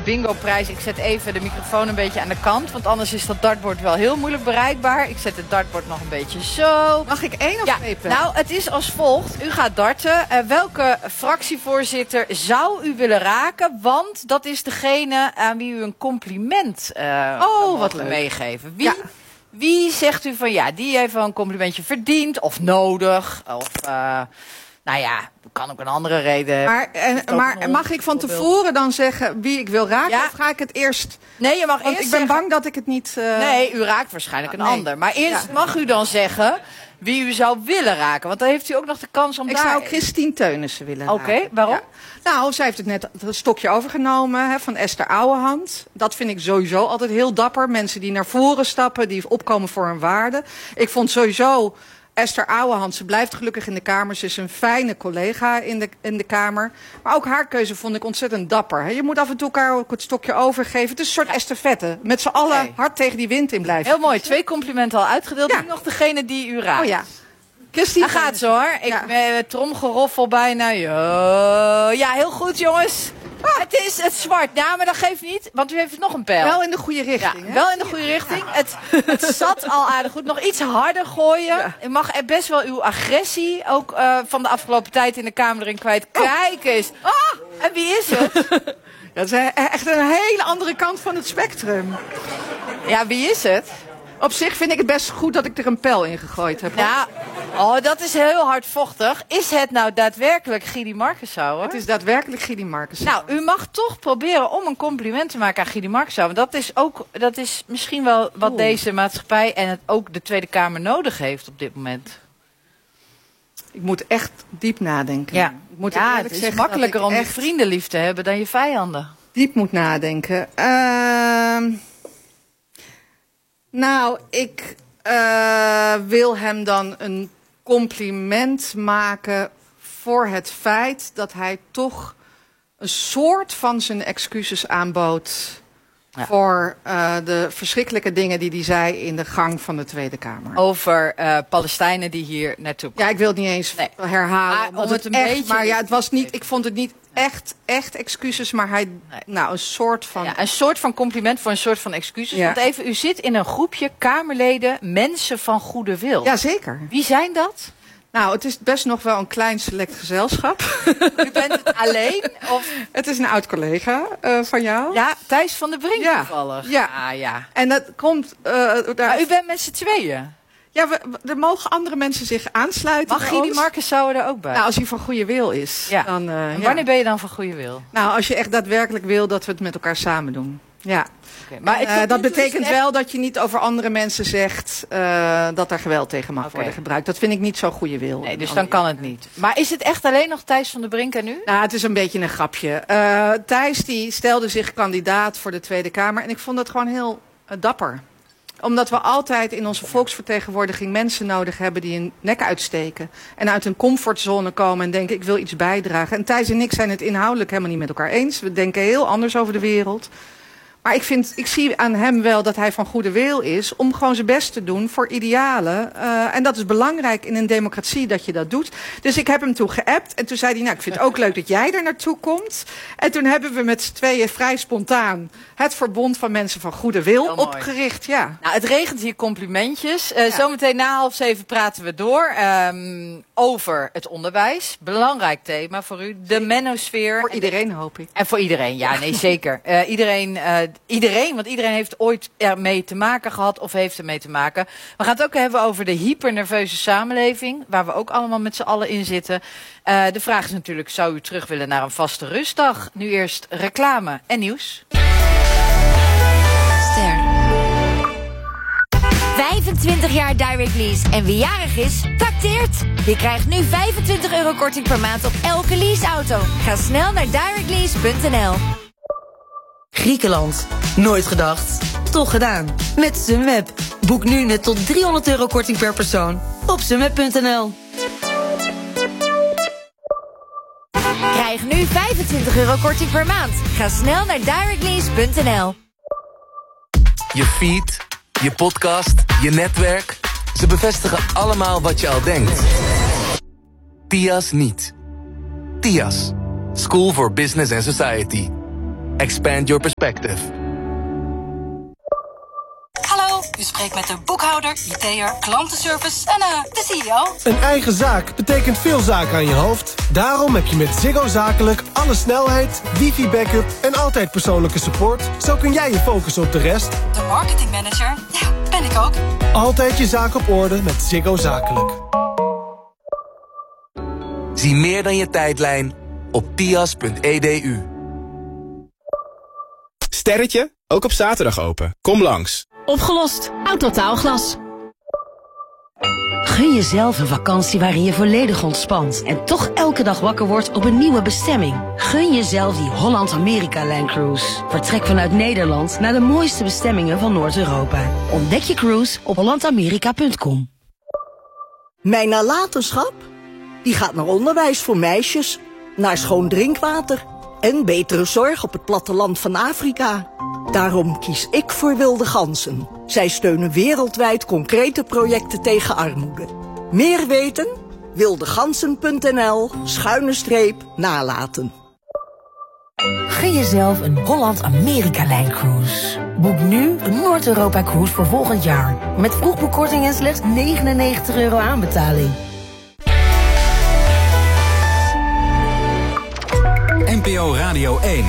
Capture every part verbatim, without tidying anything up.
bingo-prijs. Ik zet even de microfoon een beetje aan de kant. Want anders is dat dartbord wel heel moeilijk bereikbaar. Ik zet het dartbord nog een beetje zo. Mag ik één of ja, twee? Nou, het is als volgt. U gaat darten. Uh, welke fractievoorzitter zou u willen raken? Want dat is degene aan wie u een compliment uh, oh, wat leuk. meegeven. Wie... Ja. Wie zegt u van ja, die heeft wel een complimentje verdiend of nodig? Of, uh, nou ja, kan ook een andere reden. Maar, en, maar mag ik van tevoren dan zeggen wie ik wil raken? Ja. Of ga ik het eerst... Nee, je mag Want eerst ik ben zeggen... bang dat ik het niet... Uh... Nee, u raakt waarschijnlijk een nee. ander. Maar eerst ja. mag u dan zeggen wie u zou willen raken. Want dan heeft u ook nog de kans om ik daar... Ik zou Christine Teunissen willen Oké, raken. Okay, waarom? Ja. Nou, zij heeft het net het stokje overgenomen hè, van Esther Ouwehand. Dat vind ik sowieso altijd heel dapper. Mensen die naar voren stappen, die opkomen voor hun waarde. Ik vond sowieso Esther Ouwehand, ze blijft gelukkig in de Kamer. Ze is een fijne collega in de, in de Kamer. Maar ook haar keuze vond ik ontzettend dapper. Hè. Je moet af en toe elkaar ook het stokje overgeven. Het is een soort ja. estafette. Met z'n allen okay. hard tegen die wind in blijven. Heel mooi. Twee complimenten al uitgedeeld. Ja. Nu nog degene die u raakt. Oh ja. Christine. Daar gaat ze hoor. Ik ja. ben tromgeroffel bijna. Ja, heel goed jongens. Ah. Het is het zwart. Ja, maar dat geeft niet, want u heeft nog een pijl. Wel in de goede richting. Ja, hè? wel in de goede richting. Ja. Het, het zat al aardig goed. Nog iets harder gooien. Ja. U mag best wel uw agressie ook uh, van de afgelopen tijd in de Kamer erin kwijt. Oh. Kijk eens. Oh. En wie is het? Dat is echt een hele andere kant van het spectrum. Ja, wie is het? Op zich vind ik het best goed dat ik er een pijl in gegooid heb. Ja, oh, dat is heel hardvochtig. Is het nou daadwerkelijk Gidi Markensauer? Het is daadwerkelijk Gidi Markensauer. Nou, u mag toch proberen om een compliment te maken aan Gidi Markensauer. Dat is ook, dat is misschien wel wat Oeh. deze maatschappij en het ook de Tweede Kamer nodig heeft op dit moment. Ik moet echt diep nadenken. Ja, ik moet ja het is zeggen makkelijker om echt je vrienden lief te hebben dan je vijanden. Diep moet nadenken. Uh... Nou, ik uh, wil hem dan een compliment maken voor het feit dat hij toch een soort van zijn excuses aanbood ja. voor uh, de verschrikkelijke dingen die hij zei in de gang van de Tweede Kamer. Over uh, Palestijnen die hier naartoe komen. Ja, ik wil het niet eens nee. herhalen. Maar, om het een echt, beetje maar ja, het was niet, ik vond het niet echt, echt excuses, maar hij, nee. nou, een soort van... Ja, een soort van compliment voor een soort van excuses. Ja. Want even, u zit in een groepje Kamerleden, mensen van goede wil. Jazeker. Wie zijn dat? Nou, het is best nog wel een klein select gezelschap. U bent het alleen? Of? Het is een oud collega uh, van jou. Ja, Thijs van der Brink ja. toevallig. Ja. Ah, ja. En dat komt... Uh, daar... Maar u bent met z'n tweeën? Ja, we, we, er mogen andere mensen zich aansluiten. Mag Gidi Markensauer er ook bij? Nou, als hij van goede wil is. Ja. Dan, uh, en ja. wanneer ben je dan van goede wil? Nou, als je echt daadwerkelijk wil dat we het met elkaar samen doen. Ja. Okay, maar uh, dat betekent echt... wel dat je niet over andere mensen zegt uh, dat er geweld tegen mag okay. worden gebruikt. Dat vind ik niet zo'n goede wil. Nee, dus dan kan het niet. Maar is het echt alleen nog Thijs van der Brink en u? Nou, het is een beetje een grapje. Uh, Thijs die stelde zich kandidaat voor de Tweede Kamer. En ik vond dat gewoon heel uh, dapper. Omdat we altijd in onze volksvertegenwoordiging mensen nodig hebben die hun nek uitsteken. En uit hun comfortzone komen en denken, ik wil iets bijdragen. En Thijs en ik zijn het inhoudelijk helemaal niet met elkaar eens. We denken heel anders over de wereld. Maar ik, vind, ik zie aan hem wel dat hij van goede wil is om gewoon zijn best te doen voor idealen. Uh, en dat is belangrijk in een democratie dat je dat doet. Dus ik heb hem toen geappt en toen zei hij, nou ik vind het ook leuk dat jij er naartoe komt. En toen hebben we met z'n tweeën vrij spontaan het Verbond van Mensen van Goede Wil opgericht. Ja. Nou, het regent hier complimentjes. Uh, ja. Zometeen na half zeven praten we door um, over het onderwijs. Belangrijk thema voor u. De menosfeer. Voor iedereen hoop ik. En voor iedereen, ja nee zeker. Uh, iedereen... Uh, Iedereen, want iedereen heeft ooit ermee te maken gehad of heeft ermee te maken. We gaan het ook hebben over de hypernerveuze samenleving, waar we ook allemaal met z'n allen in zitten. Uh, de vraag is natuurlijk, zou u terug willen naar een vaste rustdag? Nu eerst reclame en nieuws. Ster. vijfentwintig jaar Direct Lease en wie jarig is, tacteert. Je krijgt nu vijfentwintig euro korting per maand op elke leaseauto. Ga snel naar direct lease punt n l. Griekenland. Nooit gedacht. Toch gedaan. Met Sunweb. Boek nu met tot driehonderd euro korting per persoon. Op sunweb punt n l. Krijg nu vijfentwintig euro korting per maand. Ga snel naar direct lease punt n l. Je feed, je podcast, je netwerk. Ze bevestigen allemaal wat je al denkt. T I A S niet. T I A S. School for Business and Society. Expand your perspective. Hallo, u spreekt met de boekhouder, I T'er, klantenservice en uh, de C E O. Een eigen zaak betekent veel zaken aan je hoofd. Daarom heb je met Ziggo Zakelijk alle snelheid, wifi-backup en altijd persoonlijke support. Zo kun jij je focussen op de rest. De marketingmanager, ja, ben ik ook. Altijd je zaak op orde met Ziggo Zakelijk. Zie meer dan je tijdlijn op pias punt e d u. Sterretje, ook op zaterdag open. Kom langs. Opgelost. Autotaalglas. Gun jezelf een vakantie waarin je volledig ontspant en toch elke dag wakker wordt op een nieuwe bestemming. Gun jezelf die Holland-Amerika-Line Cruise. Vertrek vanuit Nederland naar de mooiste bestemmingen van Noord-Europa. Ontdek je cruise op holland amerika punt com. Mijn nalatenschap? Die gaat naar onderwijs voor meisjes, naar schoon drinkwater en betere zorg op het platteland van Afrika. Daarom kies ik voor Wilde Ganzen. Zij steunen wereldwijd concrete projecten tegen armoede. Meer weten? wildegansen punt n l schuine streep nalaten. Gun jezelf een Holland-Amerika-Lijn Cruise. Boek nu een Noord-Europa-cruise voor volgend jaar. Met vroegboekkorting en slechts negenennegentig euro aanbetaling. N P O Radio één.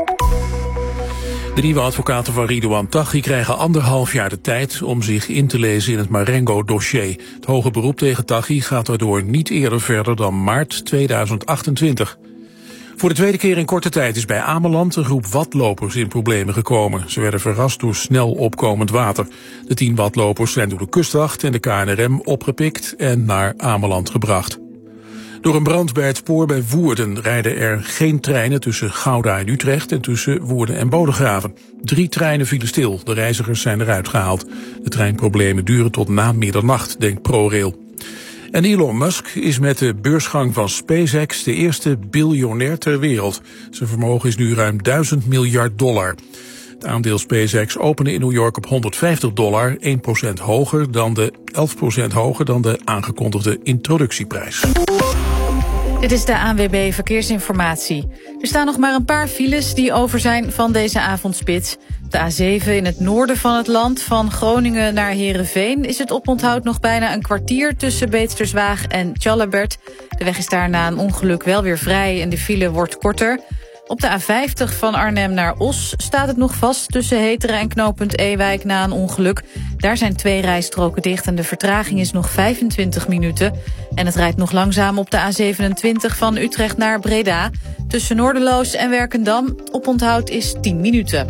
De nieuwe advocaten van Ridouan Taghi krijgen anderhalf jaar de tijd om zich in te lezen in het Marengo-dossier. Het hoge beroep tegen Taghi gaat daardoor niet eerder verder dan maart tweeduizend achtentwintig. Voor de tweede keer in korte tijd is bij Ameland een groep watlopers in problemen gekomen. Ze werden verrast door snel opkomend water. De tien watlopers zijn door de kustwacht en de K N R M opgepikt en naar Ameland gebracht. Door een brand bij het spoor bij Woerden rijden er geen treinen tussen Gouda en Utrecht en tussen Woerden en Bodegraven. Drie treinen vielen stil, de reizigers zijn eruit gehaald. De treinproblemen duren tot na middernacht, denkt ProRail. En Elon Musk is met de beursgang van SpaceX de eerste biljonair ter wereld. Zijn vermogen is nu ruim duizend miljard dollar. Het aandeel SpaceX opende in New York op honderdvijftig dollar, één procent hoger dan de elf procent hoger dan de aangekondigde introductieprijs. Dit is de A N W B Verkeersinformatie. Er staan nog maar een paar files die over zijn van deze avondspits. De A zeven in het noorden van het land, van Groningen naar Heerenveen, is het oponthoud nog bijna een kwartier tussen Beetsterswaag en Tjallabert. De weg is daar na een ongeluk wel weer vrij en de file wordt korter. Op de A vijftig van Arnhem naar Os staat het nog vast tussen Heteren en knooppunt Ewijk na een ongeluk. Daar zijn twee rijstroken dicht en de vertraging is nog vijfentwintig minuten. En het rijdt nog langzaam op de A zevenentwintig van Utrecht naar Breda. Tussen Noorderloos en Werkendam. Oponthoud is tien minuten.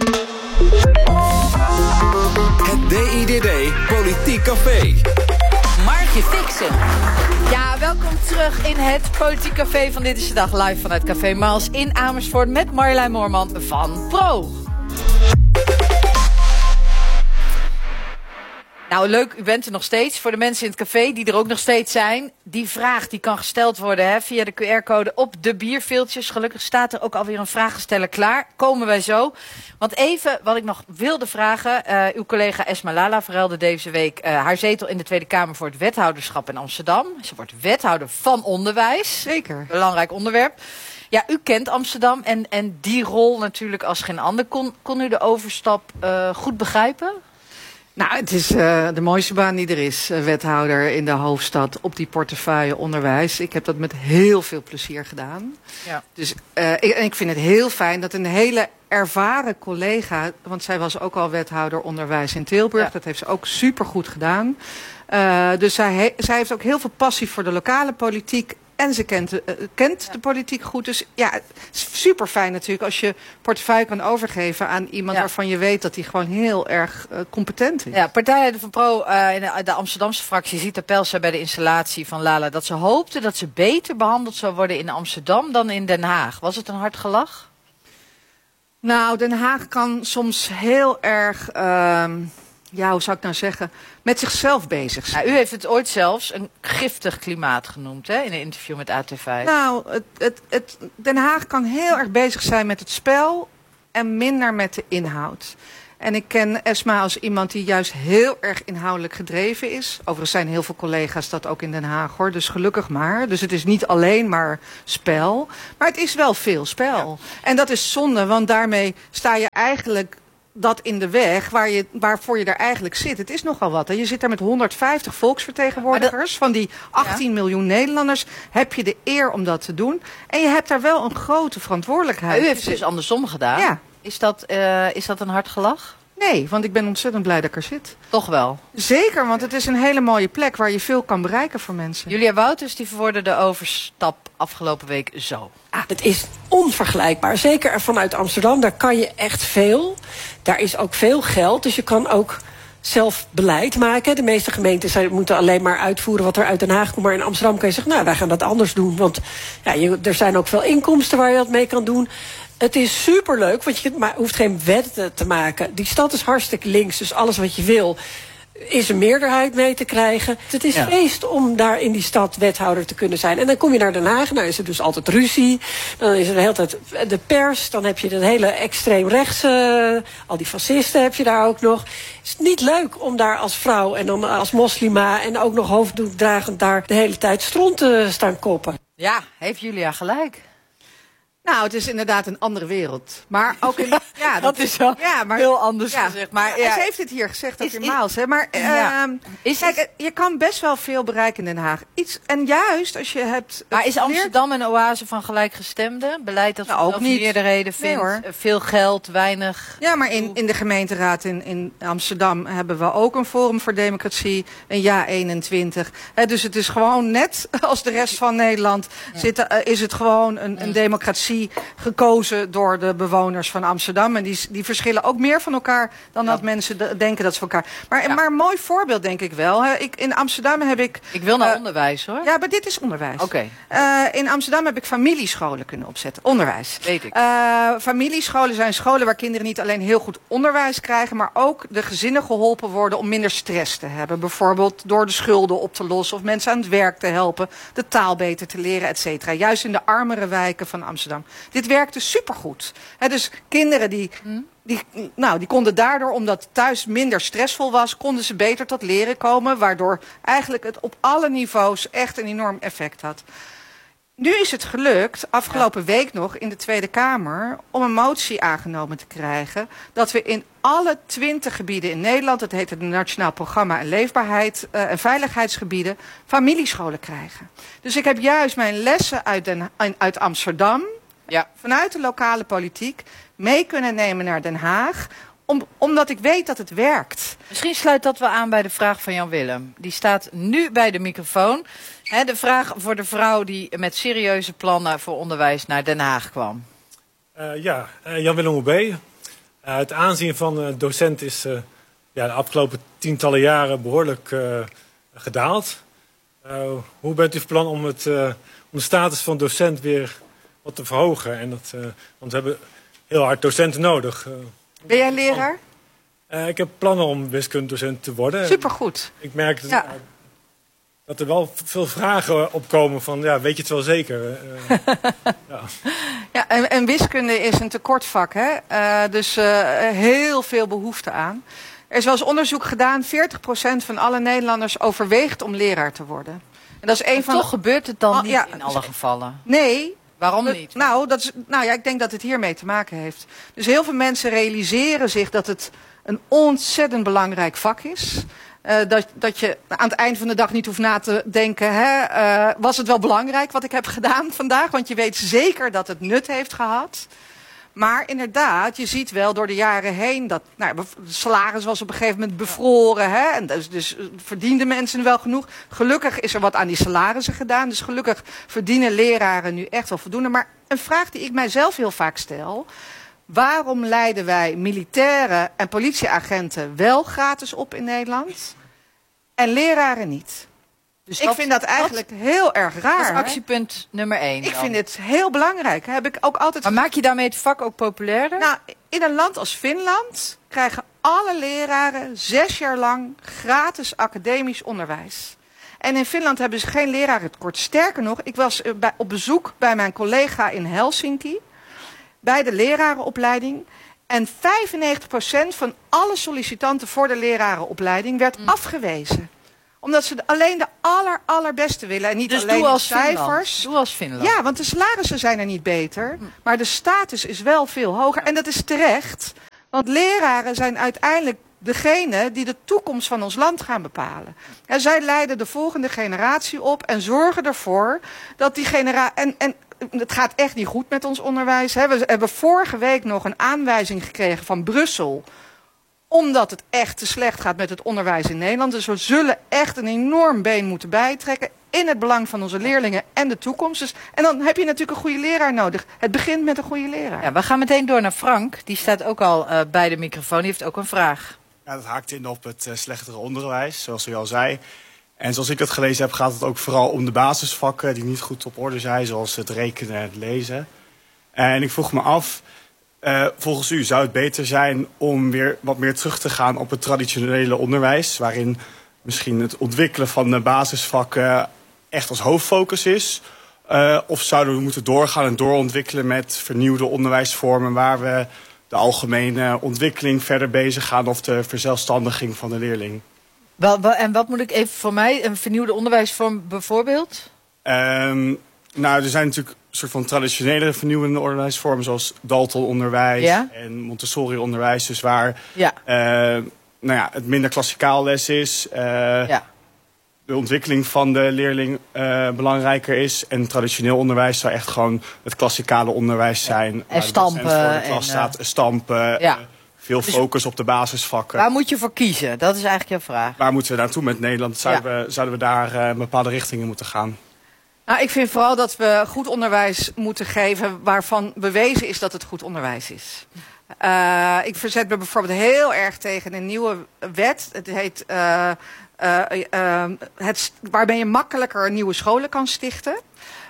Het D I D D Politiek Café. Margje Fixen. Ja, welkom terug in het Politiek Café van Dit is de Dag, live vanuit Café Mals in Amersfoort met Marjolein Moorman van Pro. Nou, leuk, u bent er nog steeds. Voor de mensen in het café die er ook nog steeds zijn, die vraag die kan gesteld worden hè, via de Q R-code op de bierveeltjes. Gelukkig staat er ook alweer een vragensteller klaar. Komen wij zo. Want even wat ik nog wilde vragen. Uh, uw collega Esma Lala verruilde deze week uh, haar zetel in de Tweede Kamer voor het wethouderschap in Amsterdam. Ze wordt wethouder van onderwijs. Zeker. Belangrijk onderwerp. Ja, u kent Amsterdam en, en die rol natuurlijk als geen ander. Kon, kon u de overstap uh, goed begrijpen? Nou, het is uh, de mooiste baan die er is, uh, wethouder in de hoofdstad op die portefeuille onderwijs. Ik heb dat met heel veel plezier gedaan. Ja. Dus uh, ik, en ik vind het heel fijn dat een hele ervaren collega, want zij was ook al wethouder onderwijs in Tilburg, ja. Dat heeft ze ook supergoed gedaan. Uh, dus zij, he, zij heeft ook heel veel passie voor de lokale politiek. En ze kent, uh, kent ja. de politiek goed. Dus ja, het is super fijn natuurlijk als je portefeuille kan overgeven aan iemand ja. waarvan je weet dat hij gewoon heel erg uh, competent is. Ja, partijleider van Pro uh, in de, de Amsterdamse fractie Zita Pelser bij de installatie van Lala dat ze hoopte dat ze beter behandeld zou worden in Amsterdam dan in Den Haag. Was het een hard gelach? Nou, Den Haag kan soms heel erg, uh, ja, hoe zou ik nou zeggen, met zichzelf bezig zijn. Ja, u heeft het ooit zelfs een giftig klimaat genoemd, hè, in een interview met A T vijf. Nou, het, het, het, Den Haag kan heel erg bezig zijn met het spel en minder met de inhoud. En ik ken Esma als iemand die juist heel erg inhoudelijk gedreven is. Overigens zijn heel veel collega's dat ook in Den Haag, hoor. Dus gelukkig maar. Dus het is niet alleen maar spel. Maar het is wel veel spel. Ja. En dat is zonde, want daarmee sta je eigenlijk dat in de weg waar je, waarvoor je daar eigenlijk zit. Het is nogal wat. Hè. Je zit daar met honderdvijftig volksvertegenwoordigers. Van die achttien ja. miljoen Nederlanders heb je de eer om dat te doen. En je hebt daar wel een grote verantwoordelijkheid. Maar u heeft het dus andersom gedaan. Ja. Is dat, uh, is dat een hard gelach? Nee, want ik ben ontzettend blij dat ik er zit. Toch wel? Zeker, want het is een hele mooie plek waar je veel kan bereiken voor mensen. Julia Wouters die verwoordde de overstap afgelopen week zo. Ah, het is onvergelijkbaar. Zeker vanuit Amsterdam, daar kan je echt veel. Daar is ook veel geld, dus je kan ook zelf beleid maken. De meeste gemeenten zijn, moeten alleen maar uitvoeren wat er uit Den Haag komt. Maar in Amsterdam kan je zeggen, nou, wij gaan dat anders doen. Want ja, je, er zijn ook veel inkomsten waar je dat mee kan doen. Het is superleuk, want je maar hoeft geen wetten te maken. Die stad is hartstikke links, dus alles wat je wil is een meerderheid mee te krijgen. Het is ja. feest om daar in die stad wethouder te kunnen zijn. En dan kom je naar Den Haag, nou is er dus altijd ruzie. Dan is er de hele tijd de pers. Dan heb je de hele extreemrechtse, al die fascisten heb je daar ook nog. Is het niet leuk om daar als vrouw en dan als moslima en ook nog hoofddoekdragend daar de hele tijd stront te staan koppen? Ja, heeft Julia gelijk. Nou, het is inderdaad een andere wereld. Maar ook in, ja, dat, dat is wel ja, maar, heel anders ja, gezegd. Maar, ja, ze heeft het hier gezegd ook in Maals. Hè? Maar ja. uh, is, kijk, je kan best wel veel bereiken in Den Haag. Iets, en juist als je hebt... Maar is Amsterdam een oase van gelijkgestemden? Beleid dat nou, ook niet meerderheden vindt? Nee, veel geld, weinig... Ja, maar in, in de gemeenteraad in, in Amsterdam hebben we ook een Forum voor Democratie. Een Ja eenentwintig. He, dus het is gewoon net als de rest van Nederland. Ja. Zit, uh, is het gewoon een, een democratie gekozen door de bewoners van Amsterdam. En die, die verschillen ook meer van elkaar dan ja. dat mensen de, denken dat ze van elkaar... Maar, ja. maar een mooi voorbeeld denk ik wel. Hè. Ik, in Amsterdam heb ik... Ik wil naar uh, onderwijs hoor. Ja, maar dit is onderwijs. Oké. Okay. Uh, in Amsterdam heb ik familiescholen kunnen opzetten. Onderwijs. Weet ik. Uh, familiescholen zijn scholen waar kinderen niet alleen heel goed onderwijs krijgen, maar ook de gezinnen geholpen worden om minder stress te hebben. Bijvoorbeeld door de schulden op te lossen of mensen aan het werk te helpen, de taal beter te leren, et cetera. Juist in de armere wijken van Amsterdam. Dit werkte supergoed. He, dus kinderen die, die, nou, die konden daardoor, omdat het thuis minder stressvol was, konden ze beter tot leren komen, waardoor eigenlijk het op alle niveaus echt een enorm effect had. Nu is het gelukt, afgelopen ja. week nog in de Tweede Kamer, om een motie aangenomen te krijgen dat we in alle twintig gebieden in Nederland, dat heet het Nationaal Programma en Leefbaarheid uh, en Veiligheidsgebieden, familiescholen krijgen. Dus ik heb juist mijn lessen uit, Den, uit Amsterdam, ja. vanuit de lokale politiek, mee kunnen nemen naar Den Haag, om, omdat ik weet dat het werkt. Misschien sluit dat wel aan bij de vraag van Jan Willem. Die staat nu bij de microfoon. He, de vraag voor de vrouw die met serieuze plannen voor onderwijs naar Den Haag kwam. Uh, ja, uh, Jan Willem Oebe. Uh, het aanzien van uh, docent is uh, ja, de afgelopen tientallen jaren behoorlijk uh, gedaald. Uh, hoe bent u van plan om, het, uh, om de status van docent weer wat te verhogen? En dat, uh, want we hebben heel hard docenten nodig. Uh, ben jij leraar? Uh, ik heb plannen om wiskundedocent te worden. Supergoed. Ik merk dat, ja. uh, dat er wel veel vragen opkomen van, ja, weet je het wel zeker? Uh, ja, ja en, en wiskunde is een tekortvak, hè? Uh, dus uh, heel veel behoefte aan. Er is wel eens onderzoek gedaan, veertig procent van alle Nederlanders overweegt om leraar te worden. En dat is een van toch de... gebeurt het dan oh, niet ja, in alle gevallen? Nee. Waarom dat, niet? Nou, dat is, nou ja, ik denk dat het hiermee te maken heeft. Dus heel veel mensen realiseren zich dat het een ontzettend belangrijk vak is. Uh, dat, dat je aan het eind van de dag niet hoeft na te denken, hè, uh, was het wel belangrijk wat ik heb gedaan vandaag? Want je weet zeker dat het nut heeft gehad. Maar inderdaad, je ziet wel door de jaren heen dat nou, de salaris was op een gegeven moment bevroren. Hè? En dus, dus verdienden mensen wel genoeg. Gelukkig is er wat aan die salarissen gedaan. Dus gelukkig verdienen leraren nu echt wel voldoende. Maar een vraag die ik mijzelf heel vaak stel. Waarom leiden wij militairen en politieagenten wel gratis op in Nederland? En leraren niet? Dus ik dat, vind dat eigenlijk dat, heel erg raar. Dat is actiepunt hè? nummer één. Ik dan. vind het heel belangrijk. Heb ik ook altijd. Maar maak je daarmee het vak ook populairder? Nou, in een land als Finland krijgen alle leraren zes jaar lang gratis academisch onderwijs. En in Finland hebben ze geen lerarentekort. Sterker nog, ik was bij, op bezoek bij mijn collega in Helsinki, bij de lerarenopleiding. En vijfennegentig procent van alle sollicitanten voor de lerarenopleiding werd mm. afgewezen. Omdat ze alleen de aller, allerbeste willen. En niet dus alleen doe als de cijfers. Finland. Doe als Finland. Ja, want de salarissen zijn er niet beter. Mm. Maar de status is wel veel hoger. En dat is terecht. Want leraren zijn uiteindelijk degene die de toekomst van ons land gaan bepalen. En zij leiden de volgende generatie op en zorgen ervoor dat die generatie... En, en het gaat echt niet goed met ons onderwijs. Hè. We hebben vorige week nog een aanwijzing gekregen van Brussel, omdat het echt te slecht gaat met het onderwijs in Nederland. Dus we zullen echt een enorm been moeten bijtrekken in het belang van onze leerlingen en de toekomst. Dus, en dan heb je natuurlijk een goede leraar nodig. Het begint met een goede leraar. Ja, we gaan meteen door naar Frank. Die staat ook al uh, bij de microfoon. Die heeft ook een vraag. Ja, dat haakt in op het uh, slechtere onderwijs, zoals u al zei. En zoals ik dat gelezen heb, gaat het ook vooral om de basisvakken die niet goed op orde zijn, zoals het rekenen en het lezen. En ik vroeg me af, uh, volgens u zou het beter zijn om weer wat meer terug te gaan op het traditionele onderwijs, waarin misschien het ontwikkelen van de basisvakken echt als hoofdfocus is? Uh, of zouden we moeten doorgaan en doorontwikkelen met vernieuwde onderwijsvormen waar we de algemene ontwikkeling verder bezig gaan of de verzelfstandiging van de leerling? Wel, wel, en wat moet ik even voor mij, een vernieuwde onderwijsvorm bijvoorbeeld? Um, nou, er zijn natuurlijk een soort van traditionele vernieuwende onderwijsvormen, zoals Dalton-onderwijs ja? en Montessori-onderwijs. Dus waar ja. uh, nou ja, het minder klassikaal les is, uh, ja. de ontwikkeling van de leerling uh, belangrijker is. En traditioneel onderwijs zou echt gewoon het klassikale onderwijs zijn. Ja. En stampen. Voor de klas en, staat, uh, stampen. Ja. Uh, Veel focus op de basisvakken. Waar moet je voor kiezen? Dat is eigenlijk jouw vraag. Waar moeten we naartoe met Nederland? Zouden, ja. we, zouden we daar uh, bepaalde richtingen moeten gaan? Nou, ik vind vooral dat we goed onderwijs moeten geven waarvan bewezen is dat het goed onderwijs is. Uh, ik verzet me bijvoorbeeld heel erg tegen een nieuwe wet. Het heet, uh, uh, uh, het, waarmee je makkelijker nieuwe scholen kan stichten.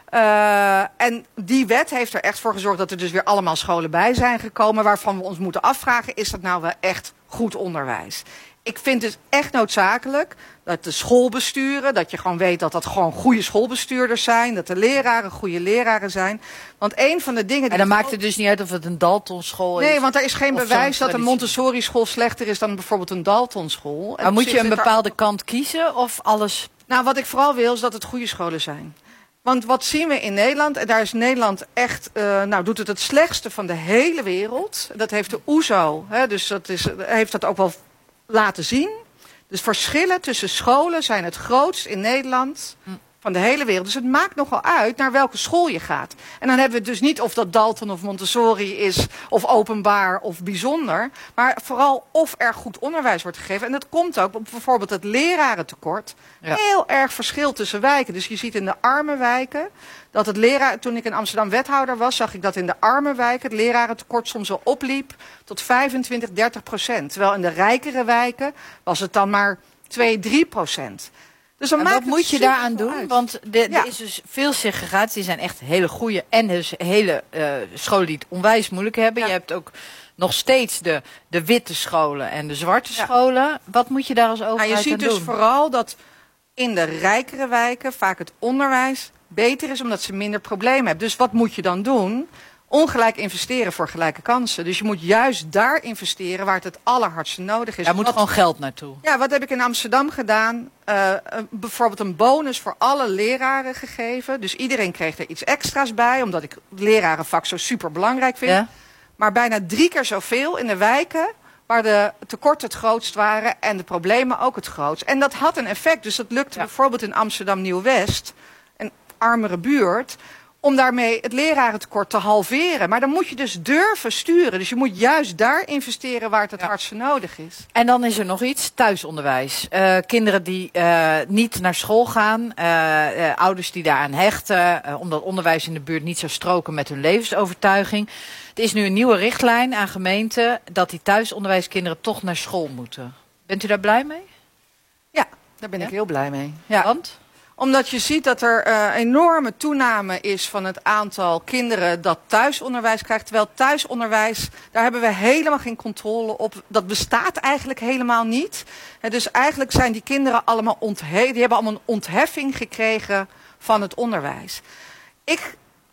Uh, en die wet heeft er echt voor gezorgd dat er dus weer allemaal scholen bij zijn gekomen, waarvan we ons moeten afvragen, is dat nou wel echt goed onderwijs? Ik vind het echt noodzakelijk dat de schoolbesturen, dat je gewoon weet dat dat gewoon goede schoolbestuurders zijn, dat de leraren goede leraren zijn. Want een van de dingen die... En dan maakt het dus niet uit of het een Daltonschool is? Nee, want er is geen bewijs dat een Montessori school slechter is dan bijvoorbeeld een Daltonschool. Maar moet je een bepaalde kant kiezen of alles? Nou, wat ik vooral wil is dat het goede scholen zijn. Want wat zien we in Nederland, en daar is Nederland echt, uh, nou doet het het slechtste van de hele wereld. Dat heeft de O E S O, hè, dus dat is, heeft dat ook wel laten zien. Dus verschillen tussen scholen zijn het grootst in Nederland van de hele wereld. Dus het maakt nogal uit naar welke school je gaat. En dan hebben we het dus niet of dat Dalton of Montessori is, of openbaar of bijzonder. Maar vooral of er goed onderwijs wordt gegeven. En dat komt ook op bijvoorbeeld het lerarentekort. Ja. Heel erg verschil tussen wijken. Dus je ziet in de arme wijken dat het leraar, toen ik in Amsterdam wethouder was, zag ik dat in de arme wijken het lerarentekort soms wel opliep tot vijfentwintig, dertig procent. Terwijl in de rijkere wijken was het dan maar twee, drie procent. Dus dan en wat moet je daaraan doen? Uit. Want er ja. is dus veel segregatie. Die zijn echt hele goede en dus hele uh, scholen die het onwijs moeilijk hebben. Ja. Je hebt ook nog steeds de, de witte scholen en de zwarte ja. scholen. Wat moet je daar als overheid nou, je ziet aan dus doen? vooral dat in de rijkere wijken vaak het onderwijs beter is, omdat ze minder problemen hebben. Dus wat moet je dan doen? Ongelijk investeren voor gelijke kansen. Dus je moet juist daar investeren waar het het allerhardste nodig is. Daar moet wat, gewoon geld naartoe. Ja, wat heb ik in Amsterdam gedaan? Uh, bijvoorbeeld een bonus voor alle leraren gegeven. Dus iedereen kreeg er iets extra's bij, omdat ik lerarenvak zo super belangrijk vind. Ja. Maar bijna drie keer zoveel in de wijken waar de tekorten het grootst waren en de problemen ook het grootst. En dat had een effect. Dus dat lukte ja. bijvoorbeeld in Amsterdam Nieuw-West, een armere buurt, om daarmee het lerarentekort te halveren. Maar dan moet je dus durven sturen. Dus je moet juist daar investeren waar het het ja. hardste nodig is. En dan is er nog iets, thuisonderwijs. Uh, kinderen die uh, niet naar school gaan. Uh, uh, ouders die daaraan hechten. Uh, omdat onderwijs in de buurt niet zou stroken met hun levensovertuiging. Er is nu een nieuwe richtlijn aan gemeenten dat die thuisonderwijskinderen toch naar school moeten. Bent u daar blij mee? Ja, daar ben ja? ik heel blij mee. Ja. Want? Omdat je ziet dat er uh, enorme toename is van het aantal kinderen dat thuisonderwijs krijgt. Terwijl thuisonderwijs, daar hebben we helemaal geen controle op. Dat bestaat eigenlijk helemaal niet. En dus eigenlijk zijn die kinderen allemaal onthe- die hebben allemaal een ontheffing gekregen van het onderwijs. Ik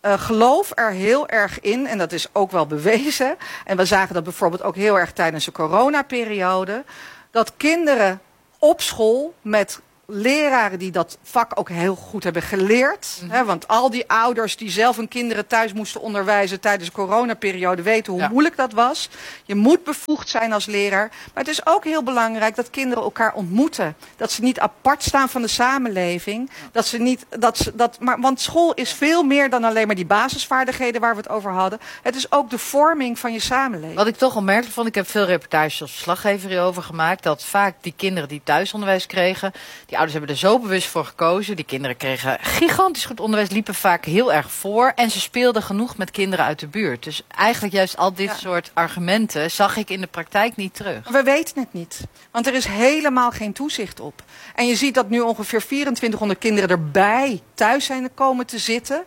uh, geloof er heel erg in, en dat is ook wel bewezen. En we zagen dat bijvoorbeeld ook heel erg tijdens de coronaperiode. Dat kinderen op school met leraren die dat vak ook heel goed hebben geleerd. Mm-hmm. Hè, want al die ouders die zelf hun kinderen thuis moesten onderwijzen tijdens de coronaperiode weten hoe ja. moeilijk dat was. Je moet bevoegd zijn als leraar. Maar het is ook heel belangrijk dat kinderen elkaar ontmoeten. Dat ze niet apart staan van de samenleving. Ja. Dat ze niet, dat ze, dat, maar, want school is veel meer dan alleen maar die basisvaardigheden waar we het over hadden. Het is ook de vorming van je samenleving. Wat ik toch opmerkelijk vond, ik heb veel reportages als verslaggever hierover gemaakt, dat vaak die kinderen die thuisonderwijs kregen, die ouders hebben er zo bewust voor gekozen. Die kinderen kregen gigantisch goed onderwijs, liepen vaak heel erg voor. En ze speelden genoeg met kinderen uit de buurt. Dus eigenlijk juist al dit ja. soort argumenten zag ik in de praktijk niet terug. We weten het niet. Want er is helemaal geen toezicht op. En je ziet dat nu ongeveer vierentwintighonderd kinderen erbij thuis zijn komen te zitten.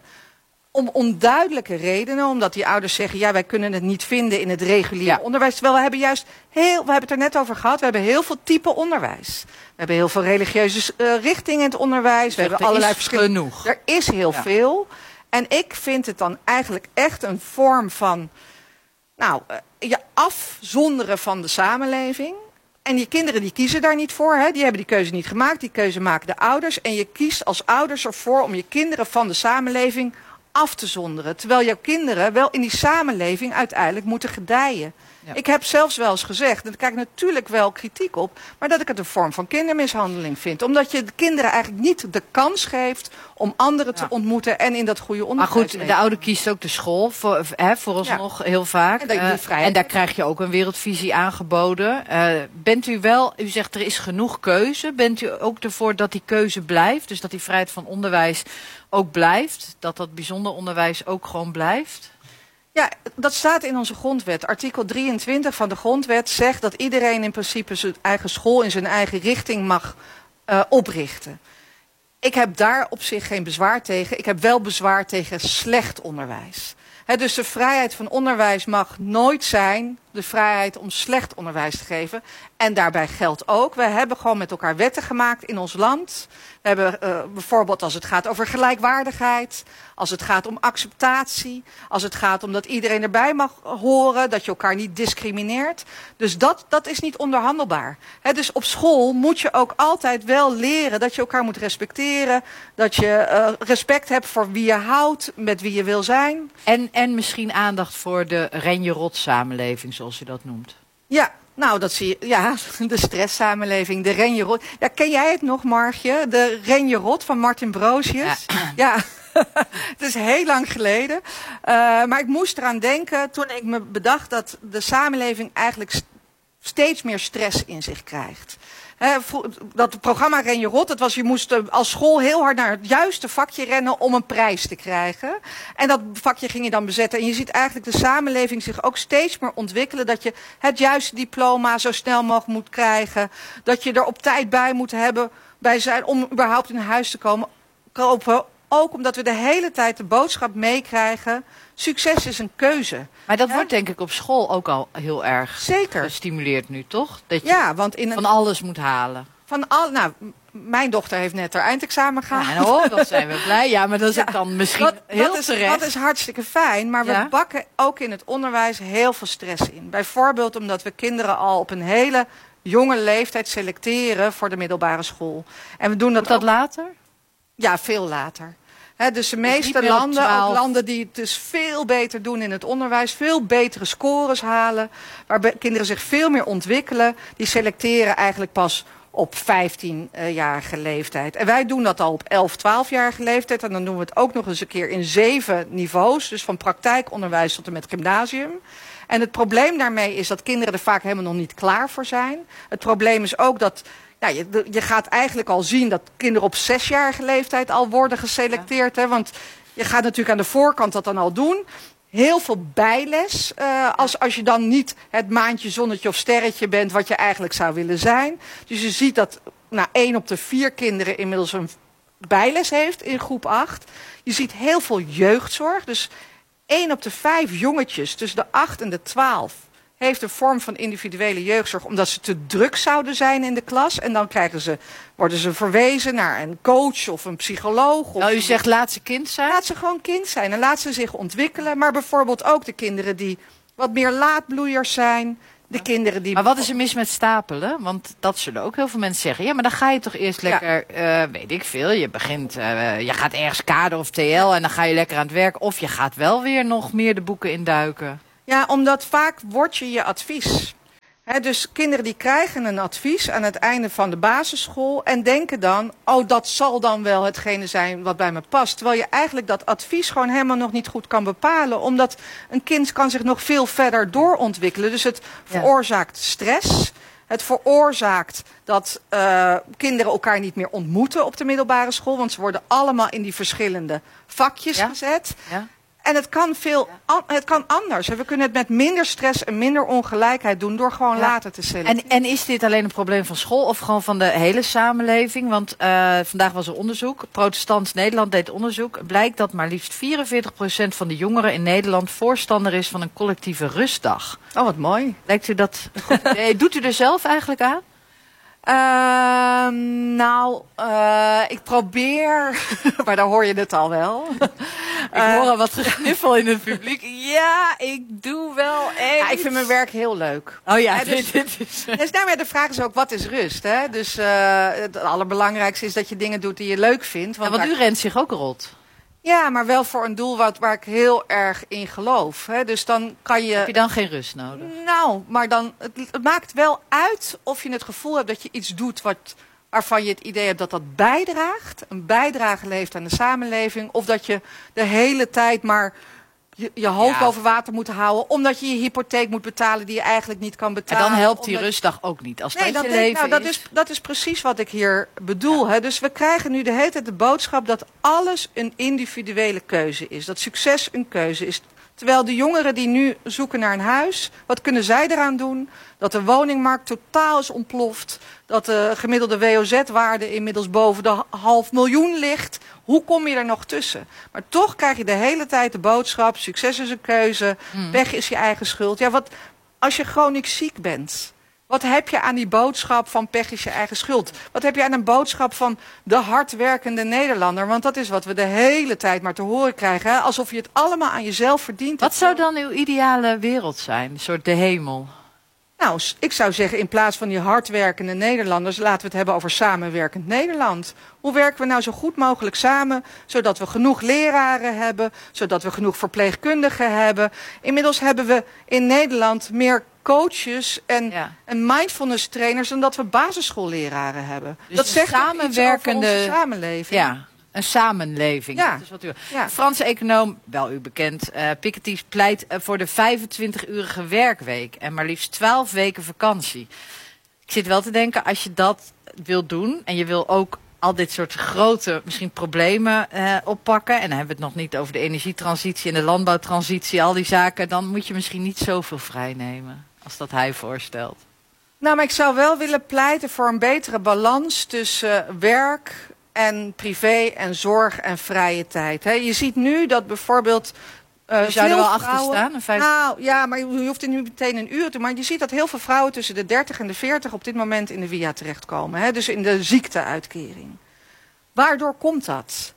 Om onduidelijke redenen, omdat die ouders zeggen, ja, wij kunnen het niet vinden in het reguliere ja. onderwijs. Terwijl we hebben juist heel, we hebben het er net over gehad, we hebben heel veel type onderwijs. We hebben heel veel religieuze uh, richtingen in het onderwijs. We Echt, hebben allerlei verschillende. Genoeg. Er is heel ja. veel. En ik vind het dan eigenlijk echt een vorm van, nou, uh, je afzonderen van de samenleving. En die kinderen die kiezen daar niet voor. Hè? Die hebben die keuze niet gemaakt. Die keuze maken de ouders. En je kiest als ouders ervoor om je kinderen van de samenleving af te zonderen. Terwijl jouw kinderen wel in die samenleving uiteindelijk moeten gedijen. Ja. Ik heb zelfs wel eens gezegd, en daar krijg ik natuurlijk wel kritiek op, maar dat ik het een vorm van kindermishandeling vind. Omdat je de kinderen eigenlijk niet de kans geeft om anderen ja. te ontmoeten en in dat goede onderwijs. Maar goed, de ouder kiest ook de school, voor, hè, vooralsnog ja. heel vaak. En, uh, en daar krijg je ook een wereldvisie aangeboden. Uh, bent u wel, u zegt er is genoeg keuze, bent u ook ervoor dat die keuze blijft? Dus dat die vrijheid van onderwijs ook blijft? Dat dat bijzonder onderwijs ook gewoon blijft? Ja, dat staat in onze grondwet. Artikel drieëntwintig van de grondwet zegt dat iedereen in principe zijn eigen school in zijn eigen richting mag uh, oprichten. Ik heb daar op zich geen bezwaar tegen. Ik heb wel bezwaar tegen slecht onderwijs. He, dus de vrijheid van onderwijs mag nooit zijn de vrijheid om slecht onderwijs te geven. En daarbij geldt ook, we hebben gewoon met elkaar wetten gemaakt in ons land. We hebben uh, bijvoorbeeld als het gaat over gelijkwaardigheid, als het gaat om acceptatie, als het gaat om dat iedereen erbij mag horen, dat je elkaar niet discrimineert. Dus dat, dat is niet onderhandelbaar. He, dus op school moet je ook altijd wel leren dat je elkaar moet respecteren, dat je uh, respect hebt voor wie je houdt, met wie je wil zijn. En, en misschien aandacht voor de Renje-Rot samenleving, zoals je dat noemt. Ja, nou dat zie je. Ja, de stresssamenleving, de Renje-Rot. Ja, ken jij het nog, Margje? De Renje-Rot van Martin Broosius. Ja. ja. Het is heel lang geleden. Uh, maar ik moest eraan denken toen ik me bedacht dat de samenleving eigenlijk st- steeds meer stress in zich krijgt. He, dat programma Renje-Rot, dat was, je moest als school heel hard naar het juiste vakje rennen om een prijs te krijgen. En dat vakje ging je dan bezetten. En je ziet eigenlijk de samenleving zich ook steeds meer ontwikkelen. Dat je het juiste diploma zo snel mogelijk moet krijgen. Dat je er op tijd bij moet hebben bij zijn om überhaupt in huis te komen, kopen. Ook omdat we de hele tijd de boodschap meekrijgen. Succes is een keuze. Maar dat ja? wordt denk ik op school ook al heel erg Zeker. gestimuleerd nu, toch? Dat je ja, want in een... van alles moet halen. Van al, nou, mijn dochter heeft net haar eindexamen gehaald. Ja, oh, dat zijn we blij. Ja, maar dat is ja, dan misschien dat, heel dat is, terecht. Dat is hartstikke fijn, maar ja? we bakken ook in het onderwijs heel veel stress in. Bijvoorbeeld omdat we kinderen al op een hele jonge leeftijd selecteren voor de middelbare school. En we doen dat, Moet dat ook, later? Ja, veel later. He, dus de meeste dus landen, ook landen die het dus veel beter doen in het onderwijs, veel betere scores halen, waar kinderen zich veel meer ontwikkelen, die selecteren eigenlijk pas op vijftienjarige leeftijd. En wij doen dat al op elf, twaalfjarige leeftijd. En dan doen we het ook nog eens een keer in zeven niveaus. Dus van praktijkonderwijs tot en met gymnasium. En het probleem daarmee is dat kinderen er vaak helemaal nog niet klaar voor zijn. Het probleem is ook dat nou, je, je gaat eigenlijk al zien dat kinderen op zesjarige leeftijd al worden geselecteerd. Ja. Hè, want je gaat natuurlijk aan de voorkant dat dan al doen. Heel veel bijles, uh, als, als je dan niet het maantje, zonnetje of sterretje bent wat je eigenlijk zou willen zijn. Dus je ziet dat nou, één op de vier kinderen inmiddels een bijles heeft in groep acht. Je ziet heel veel jeugdzorg, dus één op de vijf jongetjes tussen de acht en de twaalf heeft een vorm van individuele jeugdzorg omdat ze te druk zouden zijn in de klas. En dan krijgen ze, worden ze verwezen naar een coach of een psycholoog. Of nou, u zegt laat ze kind zijn? Laat ze gewoon kind zijn en laat ze zich ontwikkelen. Maar bijvoorbeeld ook de kinderen die wat meer laatbloeiers zijn. De kinderen die... Maar wat is er mis met stapelen? Want dat zullen ook heel veel mensen zeggen. Ja, maar dan ga je toch eerst lekker, ja. uh, weet ik veel. Je begint, uh, je gaat ergens kader of T L en dan ga je lekker aan het werk. Of je gaat wel weer nog meer de boeken induiken. Ja, omdat vaak wordt je je advies. He, dus kinderen die krijgen een advies aan het einde van de basisschool en denken dan, oh dat zal dan wel hetgene zijn wat bij me past. Terwijl je eigenlijk dat advies gewoon helemaal nog niet goed kan bepalen. Omdat een kind kan zich nog veel verder doorontwikkelen. Dus het veroorzaakt stress. Het veroorzaakt dat uh, kinderen elkaar niet meer ontmoeten op de middelbare school. Want ze worden allemaal in die verschillende vakjes ja. gezet. Ja. En het kan, veel, an, het kan anders. We kunnen het met minder stress en minder ongelijkheid doen door gewoon ja. later te selecteren. En, en is dit alleen een probleem van school of gewoon van de hele samenleving? Want uh, vandaag was er onderzoek. Protestants Nederland deed onderzoek. Het blijkt dat maar liefst vierenveertig procent van de jongeren in Nederland voorstander is van een collectieve rustdag. Oh, wat mooi. Lijkt u dat een goed idee? Doet u er zelf eigenlijk aan? Uh, nou, uh, ik probeer, maar daar hoor je het al wel. Ik hoor al wat geknuffel in het publiek. Ja, ik doe wel echt. Ja, ik vind mijn werk heel leuk. Oh ja, ja dus, dit, dit is... dus nou, de vraag is ook, wat is rust? Hè? Dus uh, het allerbelangrijkste is dat je dingen doet die je leuk vindt. Want, ja, want u rent zich ook rot. Ja, maar wel voor een doel wat, waar ik heel erg in geloof. Hè? Dus dan kan je... Heb je dan geen rust nodig? Nou, maar dan, het, het maakt wel uit of je het gevoel hebt dat je iets doet wat, waarvan je het idee hebt dat dat bijdraagt. Een bijdrage levert aan de samenleving. Of dat je de hele tijd maar je, je hoofd ja. boven water moet houden. Omdat je je hypotheek moet betalen die je eigenlijk niet kan betalen. En dan helpt die omdat... rustdag ook niet. Als nee, dat dat je leven nou, dat is... is... Dat is precies wat ik hier bedoel. Ja. Hè? Dus we krijgen nu de hele tijd de boodschap dat alles een individuele keuze is. Dat succes een keuze is. Terwijl de jongeren die nu zoeken naar een huis, wat kunnen zij eraan doen? Dat de woningmarkt totaal is ontploft. Dat de gemiddelde W O Z-waarde inmiddels boven de half miljoen ligt. Hoe kom je er nog tussen? Maar toch krijg je de hele tijd de boodschap, succes is een keuze, hmm. pech is je eigen schuld. Ja, wat als je chronisch ziek bent? Wat heb je aan die boodschap van pech is je eigen schuld? Wat heb je aan een boodschap van de hardwerkende Nederlander? Want dat is wat we de hele tijd maar te horen krijgen. Hè? Alsof je het allemaal aan jezelf verdient. Wat zou dan uw ideale wereld zijn? Een soort de hemel? Nou, ik zou zeggen, in plaats van die hardwerkende Nederlanders, laten we het hebben over samenwerkend Nederland. Hoe werken we nou zo goed mogelijk samen, zodat we genoeg leraren hebben, zodat we genoeg verpleegkundigen hebben. Inmiddels hebben we in Nederland meer coaches en, ja. en mindfulness trainers dan dat we basisschoolleraren hebben. Dus dat zegt samenwerkende iets over onze samenleving. Ja. Een samenleving. Ja. Dat is wat u... ja. Franse econoom, wel u bekend, uh, Piketty pleit uh, voor de vijfentwintig-urige werkweek en maar liefst twaalf weken vakantie. Ik zit wel te denken, als je dat wil doen en je wil ook al dit soort grote misschien problemen uh, oppakken, en dan hebben we het nog niet over de energietransitie en de landbouwtransitie, al die zaken, dan moet je misschien niet zoveel vrijnemen als dat hij voorstelt. Nou, maar ik zou wel willen pleiten voor een betere balans tussen uh, werk en privé en zorg en vrije tijd. He, je ziet nu dat bijvoorbeeld uh, je zou er wel vrouwen, achter staan? Een vijf... Nou ja, maar je hoeft er nu meteen een uur te. Maar je ziet dat heel veel vrouwen tussen de dertig en de veertig op dit moment in de W I A terechtkomen. He, dus in de ziekteuitkering. Waardoor komt dat?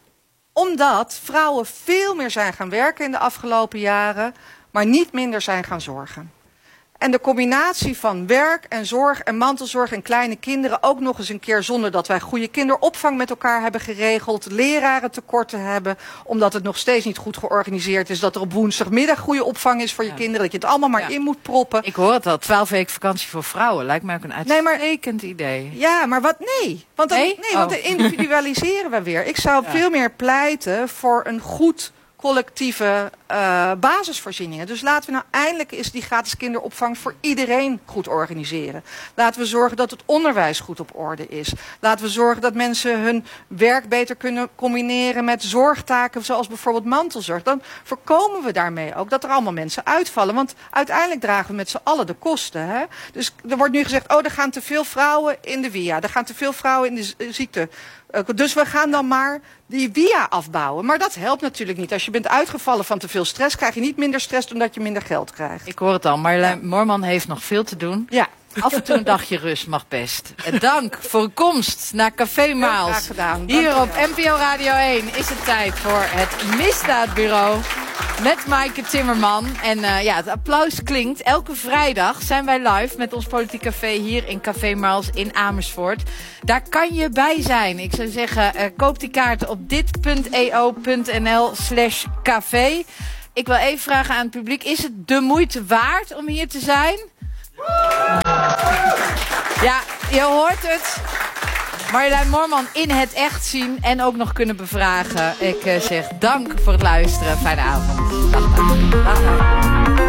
Omdat vrouwen veel meer zijn gaan werken in de afgelopen jaren, maar niet minder zijn gaan zorgen. En de combinatie van werk en zorg en mantelzorg en kleine kinderen ook nog eens een keer zonder dat wij goede kinderopvang met elkaar hebben geregeld, leraren tekorten hebben, omdat het nog steeds niet goed georganiseerd is, dat er op woensdagmiddag goede opvang is voor je ja. kinderen, dat je het allemaal maar ja. in moet proppen. Ik hoor het al, twaalf weken vakantie voor vrouwen, lijkt mij ook een uitstekend nee, idee. Ja, maar wat nee. Want dan, nee? nee, want dan individualiseren we weer. Ik zou ja. veel meer pleiten voor een goed collectieve uh, basisvoorzieningen. Dus laten we nou eindelijk eens die gratis kinderopvang voor iedereen goed organiseren. Laten we zorgen dat het onderwijs goed op orde is. Laten we zorgen dat mensen hun werk beter kunnen combineren met zorgtaken, zoals bijvoorbeeld mantelzorg. Dan voorkomen we daarmee ook dat er allemaal mensen uitvallen. Want uiteindelijk dragen we met z'n allen de kosten. Hè? Dus er wordt nu gezegd, oh, er gaan te veel vrouwen in de W I A. Er gaan te veel vrouwen in de ziekte. Dus we gaan dan maar die W I A afbouwen. Maar dat helpt natuurlijk niet. Als je bent uitgevallen van te veel veel stress. Krijg je niet minder stress dan dat je minder geld krijgt. Ik hoor het al, Marjolein ja. Moorman heeft nog veel te doen. Ja. Af en toe een dagje rust mag best. En dank voor uw komst naar Café Maals. Hier op N P O Radio één is het tijd voor het Misdaadbureau. Met Maaike Timmerman. En uh, ja, het applaus klinkt. Elke vrijdag zijn wij live met ons Politiek Café hier in Café Maals in Amersfoort. Daar kan je bij zijn. Ik zou zeggen, uh, koop die kaarten op dit.eo.nl slash café. Ik wil even vragen aan het publiek. Is het de moeite waard om hier te zijn? Ja, je hoort het. Marjolein Moorman in het echt zien en ook nog kunnen bevragen. Ik uh, zeg dank voor het luisteren. Fijne avond. Dag, dag. Dag, dag.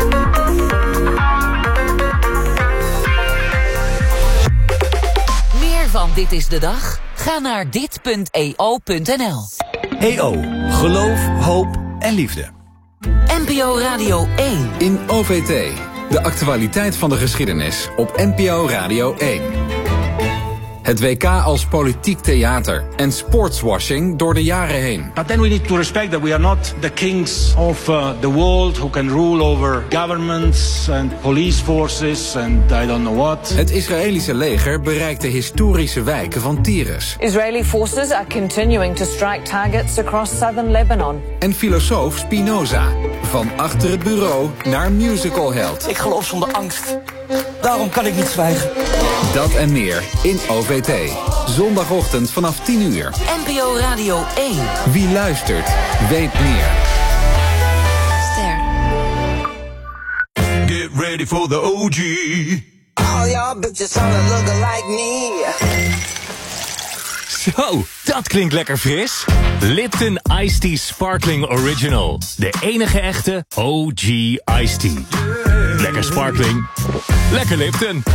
Meer van Dit is de Dag? Ga naar dit punt e o punt n l. E O. Geloof, hoop en liefde. N P O Radio één. In O V T. De actualiteit van de geschiedenis op N P O Radio één. Het W K als politiek theater en sportswashing door de jaren heen. But then we need to respect that we are not the kings of uh, the world who can rule over governments and police forces and I don't know what. Het Israëlische leger bereikt de historische wijken van Tyrus. Israeli forces are continuing to strike targets across southern Lebanon. En filosoof Spinoza. Van achter het bureau naar musicalheld. Ik geloof zonder angst. Daarom kan ik niet zwijgen. Dat en meer in O V T. Zondagochtend vanaf tien uur. N P O Radio één. Wie luistert, weet meer. Ster. Get ready for the O G. All y'all bitches wanna look like me. Zo, dat klinkt lekker fris. Lipton Iced Tea Sparkling Original. De enige echte O G Iced Tea. Lekker sparkling. Lekker Lipton.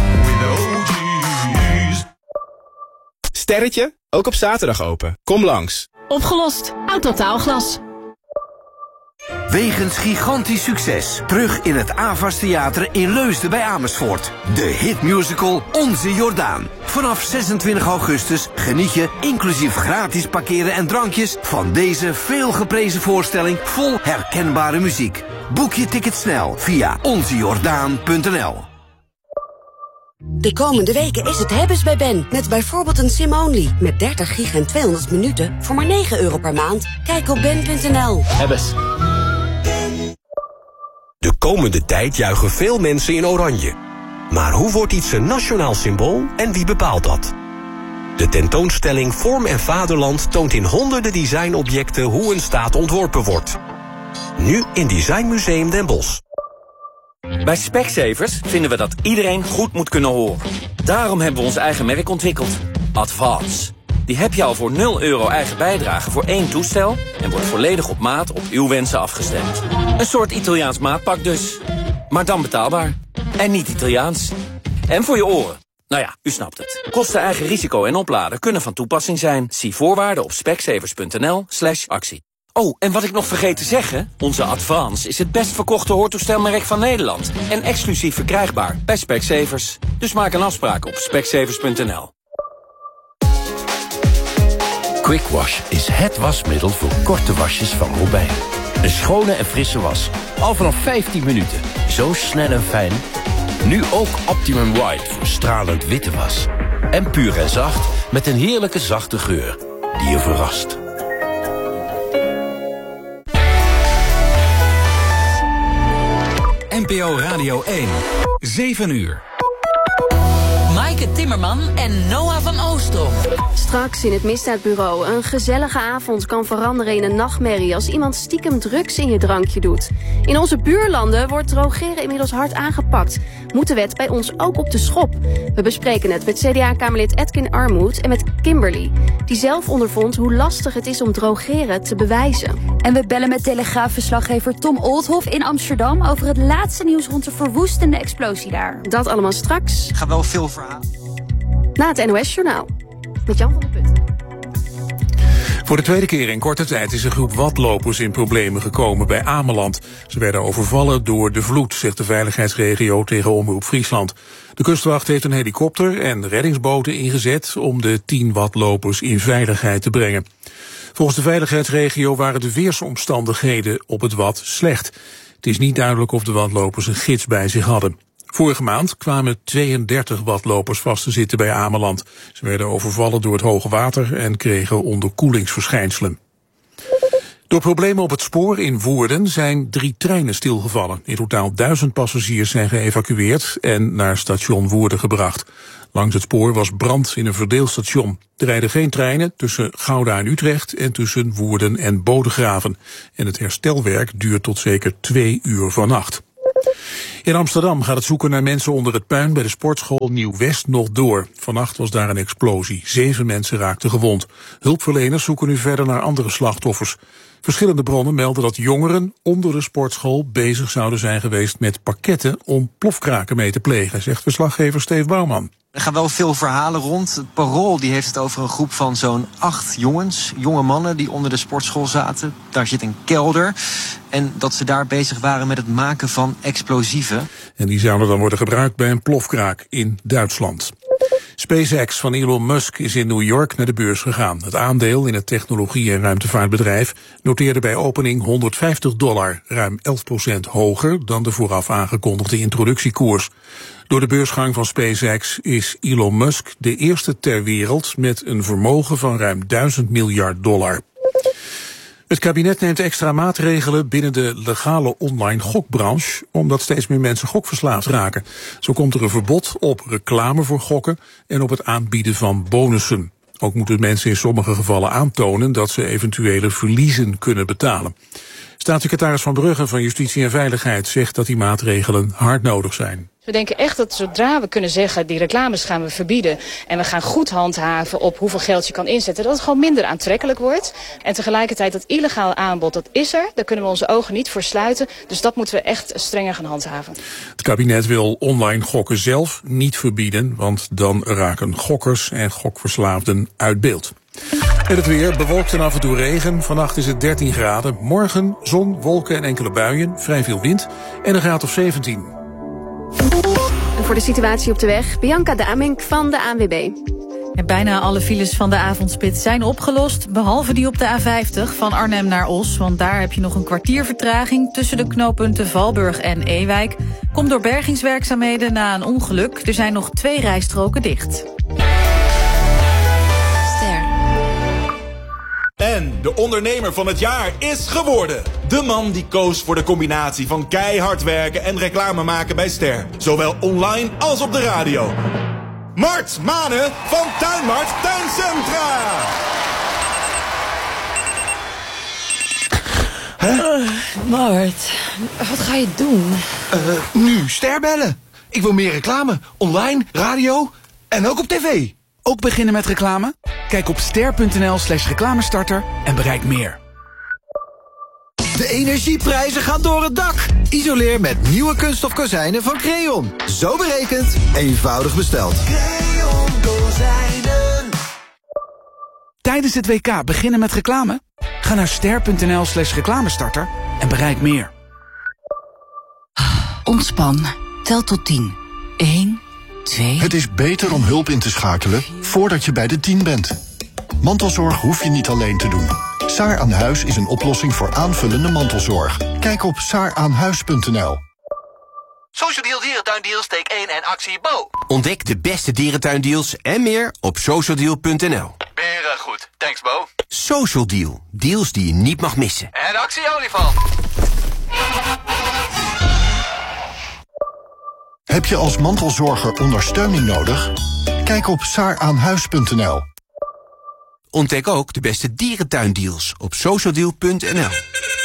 Sterretje, ook op zaterdag open. Kom langs. Opgelost. Autotaalglas. Wegens gigantisch succes terug in het Avas Theater in Leusden bij Amersfoort. De hitmusical Onze Jordaan. Vanaf zesentwintig augustus geniet je, inclusief gratis parkeren en drankjes, van deze veelgeprezen voorstelling vol herkenbare muziek. Boek je ticket snel via onze jordaan punt n l. De komende weken is het hebbes bij Ben. Met bijvoorbeeld een sim-only. Met dertig gig en tweehonderd minuten voor maar negen euro per maand. Kijk op ben punt n l. Hebbes. De komende tijd juichen veel mensen in oranje. Maar hoe wordt iets een nationaal symbool en wie bepaalt dat? De tentoonstelling Vorm en Vaderland toont in honderden designobjecten hoe een staat ontworpen wordt. Nu in Designmuseum Den Bosch. Bij Specsavers vinden we dat iedereen goed moet kunnen horen. Daarom hebben we ons eigen merk ontwikkeld. Advance. Die heb je al voor nul euro eigen bijdrage voor één toestel en wordt volledig op maat op uw wensen afgestemd. Een soort Italiaans maatpak dus. Maar dan betaalbaar. En niet Italiaans. En voor je oren. Nou ja, u snapt het. Kosten, eigen risico en opladen kunnen van toepassing zijn. Zie voorwaarden op specsavers punt n l slash actie. Oh, en wat ik nog vergeet te zeggen, onze Advance is het best verkochte hoortoestelmerk van Nederland. En exclusief verkrijgbaar bij Specsavers. Dus maak een afspraak op specsavers punt n l. Quick Wash is het wasmiddel voor korte wasjes van Robijn. Een schone en frisse was. Al vanaf vijftien minuten. Zo snel en fijn. Nu ook Optimum White voor stralend witte was. En puur en zacht met een heerlijke zachte geur die je verrast. N P O Radio één. zeven uur. Maaike Timmerman en Noah van Oostrom. Straks in het Misdaadbureau. Een gezellige avond kan veranderen in een nachtmerrie als iemand stiekem drugs in je drankje doet. In onze buurlanden wordt drogeren inmiddels hard aangepakt. Moet de wet bij ons ook op de schop? We bespreken het met C D A-kamerlid Edkin Armoed en met Kimberly, die zelf ondervond hoe lastig het is om drogeren te bewijzen. En we bellen met Telegraaf-verslaggever Tom Oldhoff in Amsterdam over het laatste nieuws rond de verwoestende explosie daar. Dat allemaal straks. Ga wel veel verhalen. Na het N O S-journaal. Met Jan van der Putten. Voor de tweede keer in korte tijd is een groep watlopers in problemen gekomen bij Ameland. Ze werden overvallen door de vloed, zegt de veiligheidsregio tegen Omroep Friesland. De kustwacht heeft een helikopter en reddingsboten ingezet om de tien watlopers in veiligheid te brengen. Volgens de veiligheidsregio waren de weersomstandigheden op het wad slecht. Het is niet duidelijk of de watlopers een gids bij zich hadden. Vorige maand kwamen tweeëndertig watlopers vast te zitten bij Ameland. Ze werden overvallen door het hoge water en kregen onderkoelingsverschijnselen. Door problemen op het spoor in Woerden zijn drie treinen stilgevallen. In totaal duizend passagiers zijn geëvacueerd en naar station Woerden gebracht. Langs het spoor was brand in een verdeelstation. Er rijden geen treinen tussen Gouda en Utrecht en tussen Woerden en Bodegraven. En het herstelwerk duurt tot zeker twee uur vannacht. In Amsterdam gaat het zoeken naar mensen onder het puin bij de sportschool Nieuw-West nog door. Vannacht was daar een explosie. Zeven mensen raakten gewond. Hulpverleners zoeken nu verder naar andere slachtoffers. Verschillende bronnen melden dat jongeren onder de sportschool bezig zouden zijn geweest met pakketten om plofkraken mee te plegen, zegt verslaggever Steve Bouwman. Er gaan wel veel verhalen rond. Het Parool die heeft het over een groep van zo'n acht jongens, jonge mannen die onder de sportschool zaten. Daar zit een kelder. En dat ze daar bezig waren met het maken van explosieven. En die zouden dan worden gebruikt bij een plofkraak in Duitsland. SpaceX van Elon Musk is in New York naar de beurs gegaan. Het aandeel in het technologie- en ruimtevaartbedrijf noteerde bij opening honderdvijftig dollar, ruim elf procent hoger dan de vooraf aangekondigde introductiekoers. Door de beursgang van SpaceX is Elon Musk de eerste ter wereld met een vermogen van ruim duizend miljard dollar. Het kabinet neemt extra maatregelen binnen de legale online gokbranche, omdat steeds meer mensen gokverslaafd raken. Zo komt er een verbod op reclame voor gokken en op het aanbieden van bonussen. Ook moeten mensen in sommige gevallen aantonen dat ze eventuele verliezen kunnen betalen. Staatssecretaris Van Brugge van Justitie en Veiligheid zegt dat die maatregelen hard nodig zijn. We denken echt dat zodra we kunnen zeggen, die reclames gaan we verbieden en we gaan goed handhaven op hoeveel geld je kan inzetten, dat het gewoon minder aantrekkelijk wordt. En tegelijkertijd dat illegaal aanbod, dat is er. Daar kunnen we onze ogen niet voor sluiten. Dus dat moeten we echt strenger gaan handhaven. Het kabinet wil online gokken zelf niet verbieden, want dan raken gokkers en gokverslaafden uit beeld. En het weer, bewolkt en af en toe regen. Vannacht is het dertien graden. Morgen zon, wolken en enkele buien. Vrij veel wind en een graad of zeventien. En voor de situatie op de weg, Bianca Damink van de A N W B. En bijna alle files van de avondspits zijn opgelost, behalve die op de A vijftig van Arnhem naar Os. Want daar heb je nog een kwartier vertraging tussen de knooppunten Valburg en Ewijk. Komt door bergingswerkzaamheden na een ongeluk. Er zijn nog twee rijstroken dicht. En de ondernemer van het jaar is geworden. De man die koos voor de combinatie van keihard werken en reclame maken bij Ster. Zowel online als op de radio. Mart Manen van Tuinmart Tuincentra. Huh? Uh, Mart, wat ga je doen? Uh, nu Ster bellen. Ik wil meer reclame. Online, radio en ook op tv. Ook beginnen met reclame? Kijk op ster.nl slash reclamestarter en bereik meer. De energieprijzen gaan door het dak. Isoleer met nieuwe kunststof kozijnen van Creon. Zo berekend, eenvoudig besteld. Creon kozijnen. Tijdens het W K beginnen met reclame? Ga naar ster.nl slash reclamestarter en bereik meer. Ontspan. Tel tot tien. één, twee... Het is beter om hulp in te schakelen voordat je bij de tien bent. Mantelzorg hoef je niet alleen te doen. Saar aan Huis is een oplossing voor aanvullende mantelzorg. Kijk op saar aan huis punt n l. Social Deal Dierentuindeals, take één en actie Bo. Ontdek de beste dierentuindeals en meer op social deal punt n l. Weer goed. Thanks, Bo. Social Deal. Deals die je niet mag missen. En actie Olifant. Heb je als mantelzorger ondersteuning nodig? Kijk op saar aan huis punt n l. Ontdek ook de beste dierentuindeals op social deal punt n l.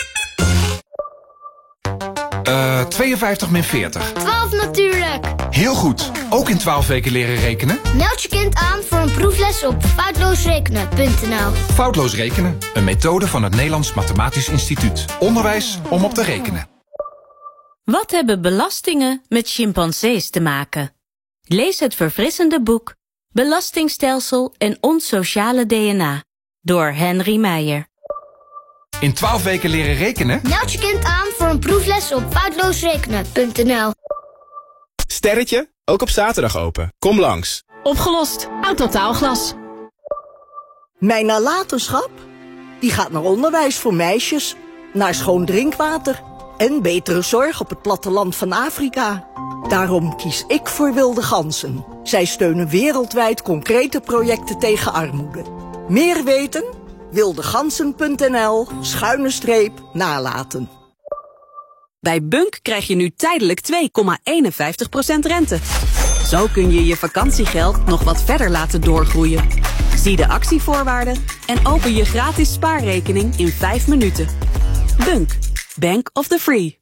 Uh, tweeënvijftig min veertig. twaalf natuurlijk. Heel goed. Ook in twaalf weken leren rekenen? Meld je kind aan voor een proefles op foutloosrekenen punt n l. Foutloos rekenen. Een methode van het Nederlands Mathematisch Instituut. Onderwijs om op te rekenen. Wat hebben belastingen met chimpansees te maken? Lees het verfrissende boek Belastingstelsel en ons sociale D N A Door Henry Meijer. In twaalf weken leren rekenen? Meld je kind aan voor een proefles op foutloosrekenen punt n l. Sterretje, ook op zaterdag open. Kom langs. Opgelost. Autotaalglas. Mijn nalatenschap? Die gaat naar onderwijs voor meisjes, naar schoon drinkwater en betere zorg op het platteland van Afrika. Daarom kies ik voor Wilde Ganzen. Zij steunen wereldwijd concrete projecten tegen armoede. Meer weten? wildegansen punt n l schuine streep nalaten. Bij Bunk krijg je nu tijdelijk twee komma eenenvijftig procent rente. Zo kun je je vakantiegeld nog wat verder laten doorgroeien. Zie de actievoorwaarden en open je gratis spaarrekening in vijf minuten. Bunk, Bank of the Free.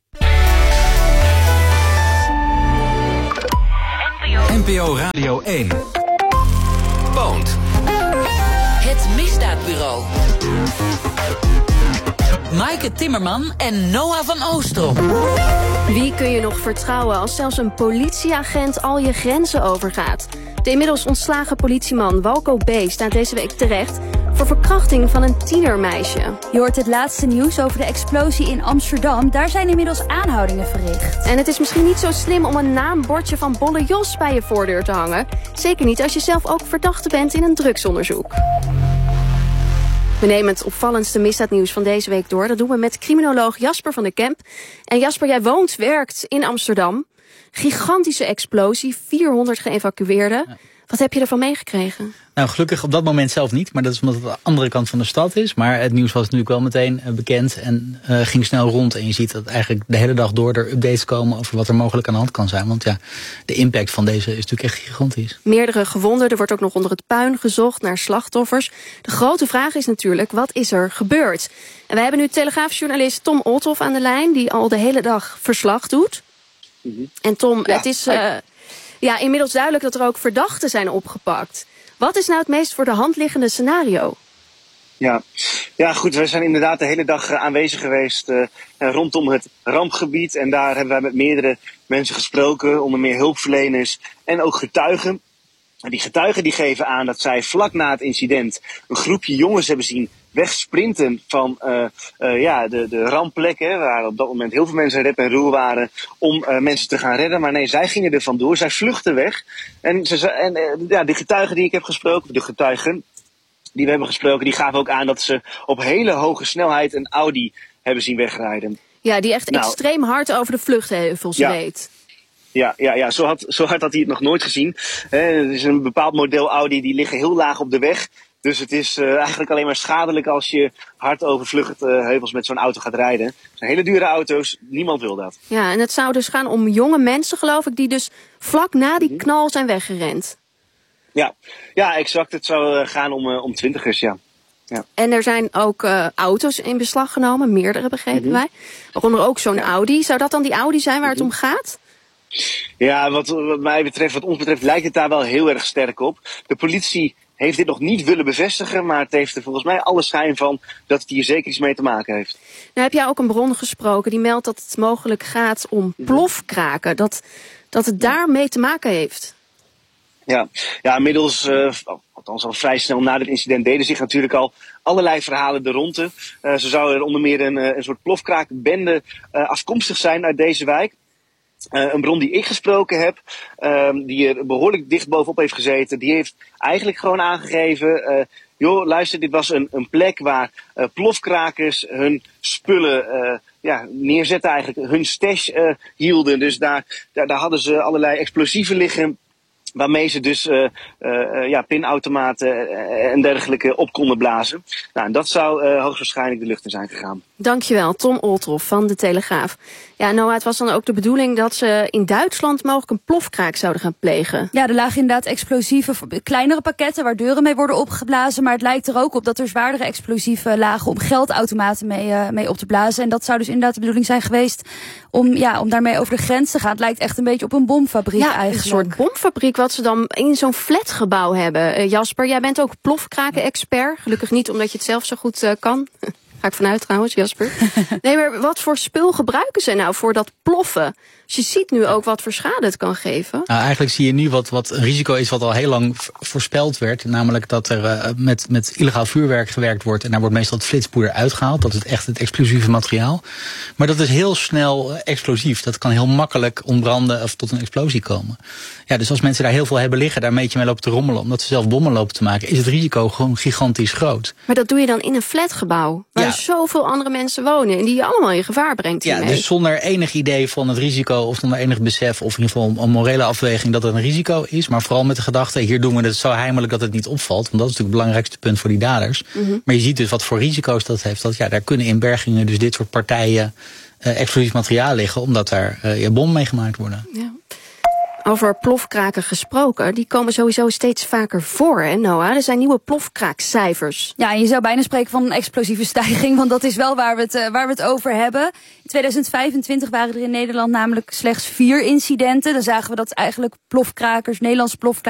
N P O Radio één. Poont. Het Misdaadbureau. Maaike Timmerman en Noah van Oostrom. Wie kun je nog vertrouwen als zelfs een politieagent al je grenzen overgaat? De inmiddels ontslagen politieman Walco B. staat deze week terecht voor verkrachting van een tienermeisje. Je hoort het laatste nieuws over de explosie in Amsterdam. Daar zijn inmiddels aanhoudingen verricht. En het is misschien niet zo slim om een naambordje van Bolle Jos bij je voordeur te hangen. Zeker niet als je zelf ook verdachte bent in een drugsonderzoek. We nemen het opvallendste misdaadnieuws van deze week door. Dat doen we met criminoloog Jasper van der Kemp. En Jasper, jij woont, werkt in Amsterdam. Gigantische explosie, vierhonderd geëvacueerden. Ja. Wat heb je ervan meegekregen? Nou, gelukkig op dat moment zelf niet, maar dat is omdat het de andere kant van de stad is. Maar het nieuws was natuurlijk wel meteen uh, bekend en uh, ging snel rond. En je ziet dat eigenlijk de hele dag door er updates komen over wat er mogelijk aan de hand kan zijn. Want ja, de impact van deze is natuurlijk echt gigantisch. Meerdere gewonden, er wordt ook nog onder het puin gezocht naar slachtoffers. De grote vraag is natuurlijk, wat is er gebeurd? En wij hebben nu Telegraafjournalist Tom Olthoff aan de lijn, die al de hele dag verslag doet. Mm-hmm. En Tom, ja, het is uh, ja, inmiddels duidelijk dat er ook verdachten zijn opgepakt. Wat is nou het meest voor de hand liggende scenario? Ja, ja goed, we zijn inderdaad de hele dag aanwezig geweest uh, rondom het rampgebied. En daar hebben wij met meerdere mensen gesproken, onder meer hulpverleners en ook getuigen. En die getuigen die geven aan dat zij vlak na het incident een groepje jongens hebben zien wegsprinten van uh, uh, ja, de, de rampplekken, waar op dat moment heel veel mensen in rep en roer waren om uh, mensen te gaan redden. Maar nee, zij gingen er vandoor, zij vluchtten weg. En, ze, en uh, ja, de getuigen die ik heb gesproken, de getuigen die we hebben gesproken, die gaven ook aan dat ze op hele hoge snelheid een Audi hebben zien wegrijden. Ja, die echt nou, extreem hard over de vluchtheuvels ja. reed. Ja, ja, ja zo, had, zo hard had hij het nog nooit gezien. Eh, er is een bepaald model Audi, die liggen heel laag op de weg. Dus het is uh, eigenlijk alleen maar schadelijk als je hard over vluchtheuvels met zo'n auto gaat rijden. Het zijn hele dure auto's, niemand wil dat. Ja, en het zou dus gaan om jonge mensen, geloof ik, die dus vlak na die knal zijn weggerend. Ja, ja exact. Het zou uh, gaan om, uh, om twintigers, ja. Ja. En er zijn ook uh, auto's in beslag genomen, meerdere begrepen mm-hmm. wij. Waaronder ook zo'n Audi. Zou dat dan die Audi zijn waar mm-hmm. het om gaat? Ja, wat, wat mij betreft, wat ons betreft, lijkt het daar wel heel erg sterk op. De politie heeft dit nog niet willen bevestigen, maar het heeft er volgens mij alle schijn van dat het hier zeker iets mee te maken heeft. Nou heb jij ook een bron gesproken die meldt dat het mogelijk gaat om plofkraken, dat, dat het daarmee te maken heeft. Ja, ja inmiddels, uh, althans al vrij snel na dit incident, deden zich natuurlijk al allerlei verhalen de ronde. Uh, zo zou er onder meer een, een soort plofkraakbende uh, afkomstig zijn uit deze wijk. Uh, een bron die ik gesproken heb, uh, die er behoorlijk dicht bovenop heeft gezeten, die heeft eigenlijk gewoon aangegeven, uh, joh, luister, dit was een, een plek waar uh, plofkrakers hun spullen uh, ja, neerzetten, eigenlijk hun stash uh, hielden. Dus daar, daar, daar hadden ze allerlei explosieven liggen, waarmee ze dus uh, uh, ja, pinautomaten en dergelijke op konden blazen. Nou, en dat zou uh, hoogstwaarschijnlijk de lucht in zijn gegaan. Dankjewel, Tom Olthoff van de Telegraaf. Ja, Noah, het was dan ook de bedoeling dat ze in Duitsland mogelijk een plofkraak zouden gaan plegen. Ja, er lagen inderdaad explosieve, kleinere pakketten waar deuren mee worden opgeblazen. Maar het lijkt er ook op dat er zwaardere explosieven lagen om geldautomaten mee, uh, mee op te blazen. En dat zou dus inderdaad de bedoeling zijn geweest om, ja, om daarmee over de grens te gaan. Het lijkt echt een beetje op een bomfabriek ja, eigenlijk. Een soort bomfabriek wat ze dan in zo'n flatgebouw hebben. Uh, Jasper, jij bent ook plofkraken-expert. Gelukkig niet omdat je het zelf zo goed uh, kan. Ga ik vanuit trouwens, Jasper. Nee, maar wat voor spul gebruiken ze nou voor dat ploffen? Dus je ziet nu ook wat voor schade het kan geven. Nou, eigenlijk zie je nu wat, wat een risico is wat al heel lang v- voorspeld werd. Namelijk dat er uh, met, met illegaal vuurwerk gewerkt wordt. En daar wordt meestal het flitspoeder uitgehaald. Dat is echt het explosieve materiaal. Maar dat is heel snel uh, explosief. Dat kan heel makkelijk ontbranden of tot een explosie komen. Ja, dus als mensen daar heel veel hebben liggen, daar een beetje mee lopen te rommelen, omdat ze zelf bommen lopen te maken, is het risico gewoon gigantisch groot. Maar dat doe je dan in een flatgebouw, waar Ja. zoveel andere mensen wonen en die je allemaal in gevaar brengt Ja, hiermee. dus zonder enig idee van het risico of zonder enig besef of in ieder geval een morele afweging dat het een risico is. Maar vooral met de gedachte, hier doen we het zo heimelijk dat het niet opvalt. Want dat is natuurlijk het belangrijkste punt voor die daders. Mm-hmm. Maar je ziet dus wat voor risico's dat heeft. Dat ja, daar kunnen in bergingen dus dit soort partijen uh, explosief materiaal liggen, omdat daar uh, ja, bommen mee gemaakt worden. Ja. Over plofkraken gesproken, die komen sowieso steeds vaker voor, hè Noah? Er zijn nieuwe plofkraakcijfers. Ja, en je zou bijna spreken van een explosieve stijging, want dat is wel waar we het, uh, waar we het over hebben. In tweeduizend vijfentwintig waren er in Nederland namelijk slechts vier incidenten. Dan zagen we dat eigenlijk plofkrakers, Nederlandse plofkrakers,